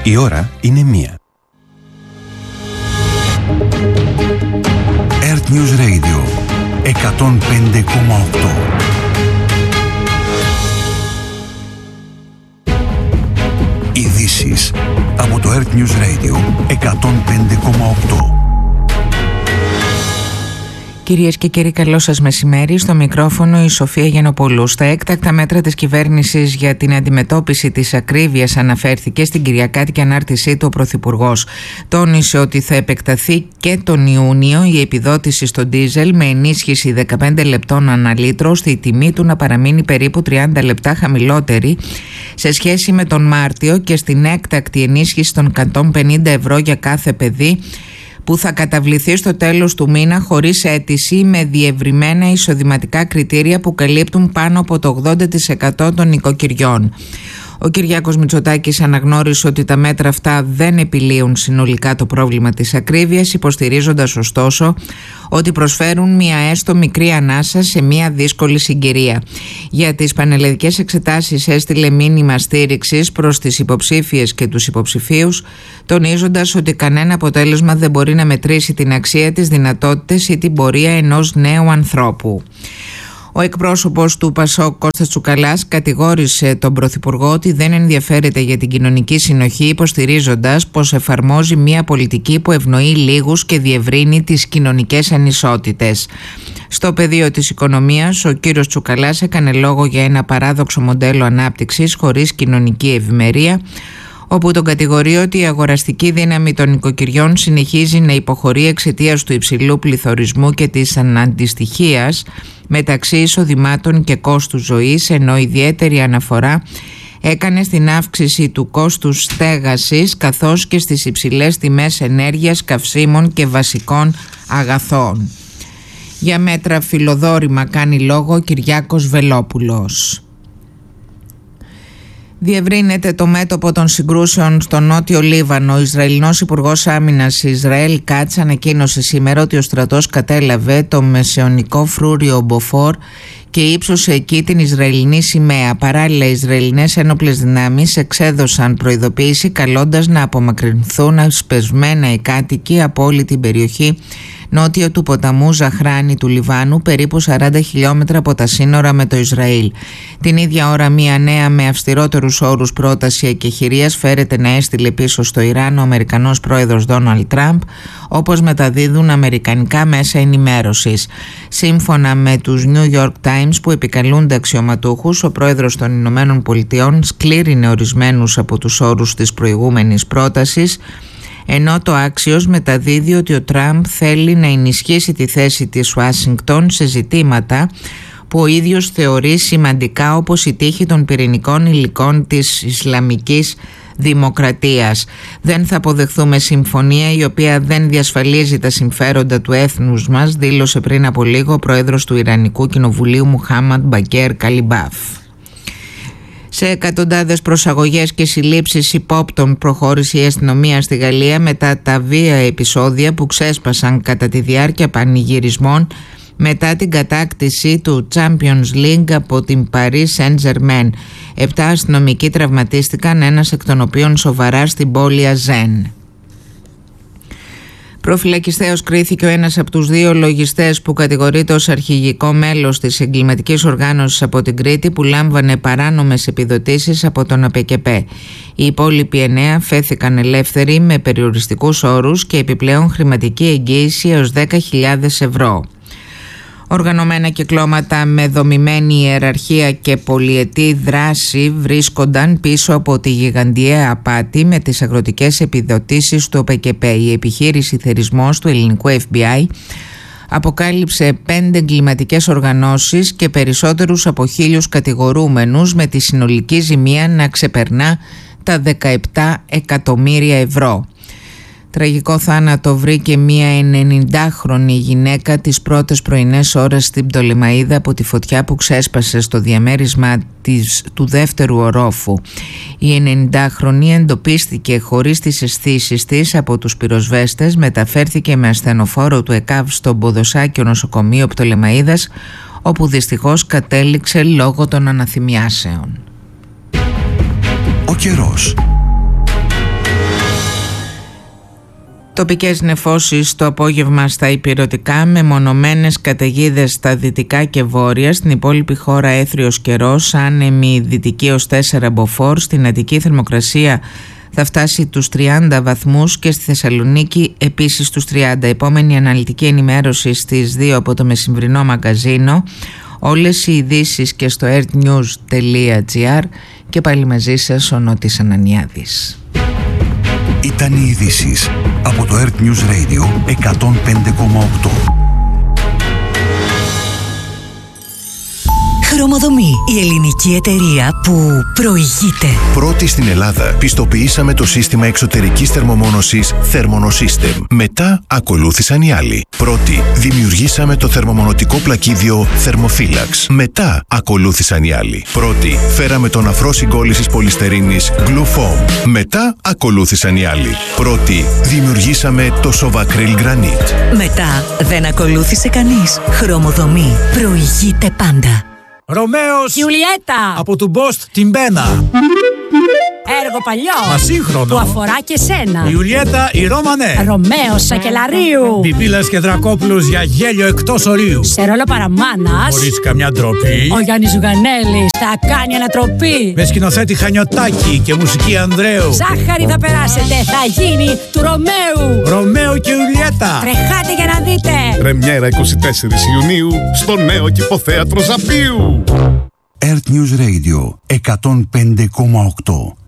Η ώρα είναι 1. Earth News Radio 105,8. Ειδήσεις από το Earth News Radio 105,8. Κυρίες και κύριοι, καλό σας μεσημέρι. Στο μικρόφωνο η Σοφία Γιαννοπούλου. Στα έκτακτα μέτρα της κυβέρνησης για την αντιμετώπιση της ακρίβειας αναφέρθηκε στην κυριακάτικη ανάρτησή του ο Πρωθυπουργός. Τόνισε ότι θα επεκταθεί και τον Ιούνιο η επιδότηση στο ντίζελ με ενίσχυση 15 λεπτών ανά λίτρο, ώστε η τιμή του να παραμείνει περίπου 30 λεπτά χαμηλότερη σε σχέση με τον Μάρτιο, και στην έκτακτη ενίσχυση των 150 ευρώ για κάθε παιδί, που θα καταβληθεί στο τέλος του μήνα χωρίς αίτηση, με διευρυμένα εισοδηματικά κριτήρια που καλύπτουν πάνω από το 80% των νοικοκυριών. Ο Κυριάκος Μητσοτάκης αναγνώρισε ότι τα μέτρα αυτά δεν επιλύουν συνολικά το πρόβλημα της ακρίβειας, υποστηρίζοντας ωστόσο ότι προσφέρουν μια έστω μικρή ανάσα σε μια δύσκολη συγκυρία. Για τις πανελλαδικές εξετάσεις έστειλε μήνυμα στήριξης προς τις υποψήφιες και τους υποψηφίους, τονίζοντας ότι κανένα αποτέλεσμα δεν μπορεί να μετρήσει την αξία, τις δυνατότητες ή την πορεία ενός νέου ανθρώπου. Ο εκπρόσωπος του ΠΑΣΟΚ, Κώστας Τσουκαλάς, κατηγόρησε τον Πρωθυπουργό ότι δεν ενδιαφέρεται για την κοινωνική συνοχή, υποστηρίζοντας πως εφαρμόζει μια πολιτική που ευνοεί λίγους και διευρύνει τις κοινωνικές ανισότητες. Στο πεδίο της οικονομίας, ο κύριος Τσουκαλάς έκανε λόγο για ένα παράδοξο μοντέλο ανάπτυξης χωρίς κοινωνική ευημερία, όπου τον κατηγορεί ότι η αγοραστική δύναμη των νοικοκυριών συνεχίζει να υποχωρεί εξαιτίας του υψηλού πληθωρισμού και της αναντιστοιχίας μεταξύ εισοδημάτων και κόστους ζωής, ενώ ιδιαίτερη αναφορά έκανε στην αύξηση του κόστους στέγασης καθώς και στις υψηλές τιμές ενέργειας, καυσίμων και βασικών αγαθών. Για μέτρα φιλοδόρημα κάνει λόγο ο Κυριάκος Βελόπουλος. Διευρύνεται το μέτωπο των συγκρούσεων στο νότιο Λίβανο. Ο Ισραηλινός Υπουργός Άμυνας Ισραήλ Κάτς ανακοίνωσε σήμερα ότι ο στρατός κατέλαβε το μεσαιωνικό φρούριο Μποφόρ και ύψωσε εκεί την Ισραηλινή σημαία. Παράλληλα, οι Ισραηλινές ένοπλες δυνάμεις εξέδωσαν προειδοποίηση καλώντας να απομακρυνθούν ασπεσμένα οι κάτοικοι από όλη την περιοχή νότιο του ποταμού Ζαχράνη του Λιβάνου, περίπου 40 χιλιόμετρα από τα σύνορα με το Ισραήλ. Την ίδια ώρα, μια νέα με αυστηρότερους όρους πρόταση εκεχηρίας φέρεται να έστειλε πίσω στο Ιράν ο Αμερικανός πρόεδρος Ντόναλντ Τραμπ, όπως μεταδίδουν αμερικανικά μέσα ενημέρωσης. Σύμφωνα με τους New York Times, που επικαλούνται αξιωματούχους, ο πρόεδρος των Ηνωμένων Πολιτειών σκλήρινε ορισμένους από τους όρους της προηγούμενης πρότασης, ενώ το Axios μεταδίδει ότι ο Τραμπ θέλει να ενισχύσει τη θέση της Ουάσιγκτον σε ζητήματα που ο ίδιος θεωρεί σημαντικά, όπως η τύχη των πυρηνικών υλικών της Ισλαμικής Δημοκρατίας. Δεν θα αποδεχθούμε συμφωνία η οποία δεν διασφαλίζει τα συμφέροντα του έθνους μας, δήλωσε πριν από λίγο ο πρόεδρος του Ιρανικού Κοινοβουλίου Μουχάμαντ Μπαγκέρ Καλιμπάφ. Σε εκατοντάδες προσαγωγές και συλλήψεις υπόπτων προχώρησε η αστυνομία στη Γαλλία μετά τα βία επεισόδια που ξέσπασαν κατά τη διάρκεια πανηγυρισμών μετά την κατάκτηση του Champions League από την Paris Saint-Germain. 7 αστυνομικοί τραυματίστηκαν, ένας εκ των οποίων σοβαρά στην πόλη Αζέν. Προφυλακιστέως κρίθηκε ο ένας από τους 2 λογιστές που κατηγορείται ως αρχηγικό μέλος της εγκληματικής οργάνωσης από την Κρήτη που λάμβανε παράνομες επιδοτήσεις από τον ΑΠΚΠ. Οι υπόλοιποι 9 φέθηκαν ελεύθεροι με περιοριστικούς όρους και επιπλέον χρηματική εγγύηση έως 10.000 ευρώ. Οργανωμένα κυκλώματα με δομημένη ιεραρχία και πολυετή δράση βρίσκονταν πίσω από τη γιγαντιαία απάτη με τις αγροτικές επιδοτήσεις του ΟΠΚΠ. Η επιχείρηση θερισμός του ελληνικού FBI αποκάλυψε 5 εγκληματικές οργανώσεις και περισσότερους από 1.000 κατηγορούμενους, με τη συνολική ζημία να ξεπερνά τα 17 εκατομμύρια ευρώ. Τραγικό θάνατο βρήκε μια 90χρονη γυναίκα τις πρώτες πρωινές ώρες στην Πτολεμαΐδα από τη φωτιά που ξέσπασε στο διαμέρισμά του δεύτερου ορόφου. Η 90χρονη εντοπίστηκε χωρίς τις αισθήσεις της από τους πυροσβέστες, μεταφέρθηκε με ασθενοφόρο του ΕΚΑΒ στο Ποδοσάκιο νοσοκομείο Πτολεμαΐδας, όπου δυστυχώς κατέληξε λόγω των αναθυμιάσεων. Ο καιρός. Τοπικές νεφώσεις το απόγευμα στα ηπειρωτικά, με μονομένες καταιγίδες στα δυτικά και βόρεια. Στην υπόλοιπη χώρα έθριος καιρός, άνεμη δυτική ως 4 μποφόρ. Στην Αττική θερμοκρασία θα φτάσει τους 30 βαθμούς και στη Θεσσαλονίκη επίσης τους 30. Επόμενη αναλυτική ενημέρωση στις 2 από το μεσημβρινό μαγκαζίνο. Όλες οι ειδήσεις και στο earthnews.gr. Και πάλι μαζί σας ο Νότης Ανανιάδης. Ήταν οι ειδήσεις από το Earth News Radio 105,8. Χρωμοδομή, η ελληνική εταιρεία που προηγείται. Πρώτη στην Ελλάδα πιστοποιήσαμε το σύστημα εξωτερικής θερμομόνωσης Thermonosystem. Μετά ακολούθησαν οι άλλοι. Πρώτη δημιουργήσαμε το θερμομονωτικό πλακίδιο Thermophilax. Μετά ακολούθησαν οι άλλοι. Πρώτη φέραμε τον αφρό συγκόλλησης πολυστερίνης Glufoam. Μετά ακολούθησαν οι άλλοι. Πρώτη δημιουργήσαμε το Sovacryl Granite. Μετά δεν ακολούθησε κανείς. Χρωμοδομή, προηγείται πάντα. Ρωμαίος Γιουλιέτα από του Μπόστ την Μπένα. Έργο παλιό Μα σύγχρονο. που αφορά και σένα. Ιουλιέτα η Ρώμανε. Ρωμαίος Σακελαρίου. Πιπίλας και Δρακόπουλος για γέλιο εκτός ορίου. Σε ρόλο παραμάνας Χωρίς καμιά ντροπή. ο Γιάννης Ζουγανέλης θα κάνει ανατροπή. Με σκηνοθέτη Χανιωτάκη και μουσική Ανδρέου. Ζάχαρη θα περάσετε, θα γίνει του Ρωμαίου. Ρωμαίο και Ιουλιέτα. Τρεχάτε για να δείτε. Πρεμιέρα 24 Ιουνίου στο νέο Κηποθέατρο Ζαπίου. Earth News Radio 105,8.